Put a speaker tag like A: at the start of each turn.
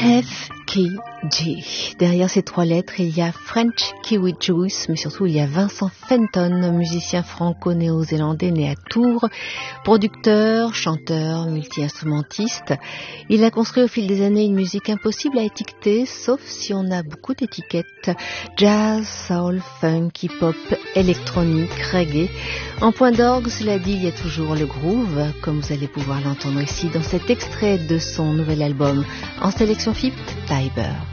A: FKJ. Derrière ces trois lettres, il y a French Kiwi Juice, mais surtout il y a Vincent Fenton, musicien franco-néo-zélandais né à Tours, producteur, chanteur, multi-instrumentiste. Il a construit au fil des années une musique impossible à étiqueter, sauf si on a beaucoup d'étiquettes. Jazz, soul, funk, hip-hop, électronique, reggae. En point d'orgue, cela dit, il y a toujours le groove, comme vous allez pouvoir l'entendre ici dans cet extrait de son nouvel album en sélection FIP, Tiber.